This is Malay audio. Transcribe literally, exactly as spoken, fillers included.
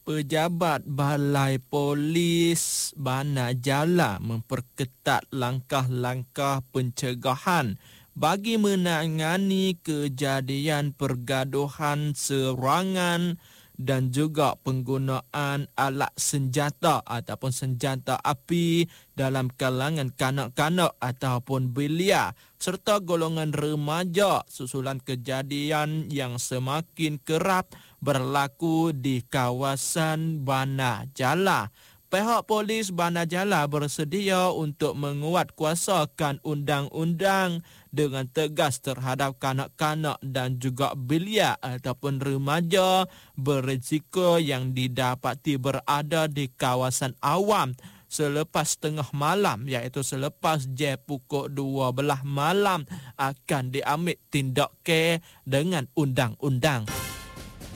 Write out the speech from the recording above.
Pejabat Balai Polis Bana Jala memperketat langkah-langkah pencegahan bagi menangani kejadian pergaduhan, serangan dan juga penggunaan alat senjata ataupun senjata api dalam kalangan kanak-kanak ataupun belia serta golongan remaja susulan kejadian yang semakin kerap berlaku di kawasan Bana Jala. Pihak polis Bana Jala bersedia untuk menguatkuasakan undang-undang dengan tegas terhadap kanak-kanak dan juga belia ataupun remaja berisiko yang didapati berada di kawasan awam selepas tengah malam, iaitu selepas jam pukul dua belas malam akan diambil tindakan dengan undang-undang.